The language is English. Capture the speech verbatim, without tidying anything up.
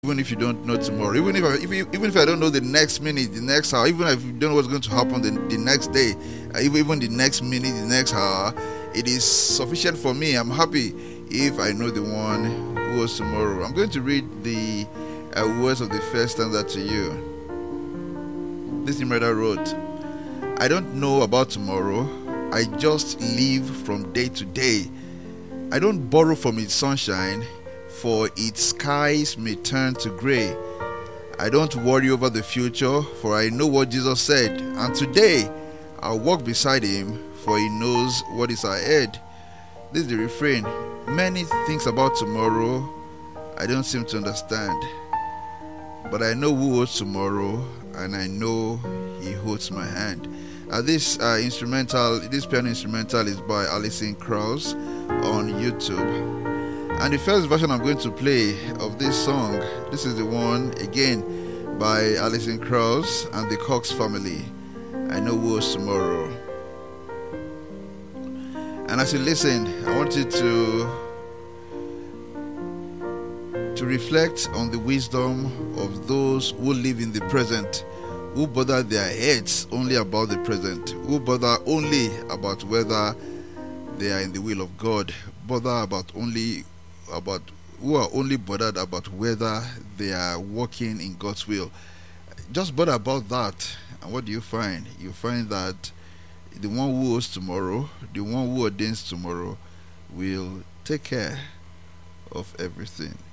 Even if you don't know tomorrow, even if I, if you, even if I don't know the next minute, the next hour, even if you don't know what's going to happen the, the next day, uh, even even the next minute, the next hour, it is sufficient for me. I'm happy if I know the one who was tomorrow. I'm going to read the uh, words of the first stanza to you. This writer wrote, "I don't know about tomorrow. I just live from day to day. I don't borrow from its sunshine, for its skies may turn to gray. I don't worry over the future, for I know what Jesus said, and today I'll walk beside him, for he knows what is ahead." This is the refrain. Many things about tomorrow I don't seem to understand, but I know who holds tomorrow, and I know he holds my hand. Uh, this uh, instrumental, this piano instrumental is by Alison Krauss on YouTube. And the first version I'm going to play of this song, this is the one again by Alison Krauss and the Cox family. I know who holds tomorrow. And as you listen, I want you to to reflect on the wisdom of those who live in the present, who bother their heads only about the present, who bother only about whether they are in the will of God, bother about only about who are only bothered about whether they are walking in God's will. Just bother about that, and what do you find? You find that the one who holds tomorrow, the one who ordains tomorrow, will take care of everything.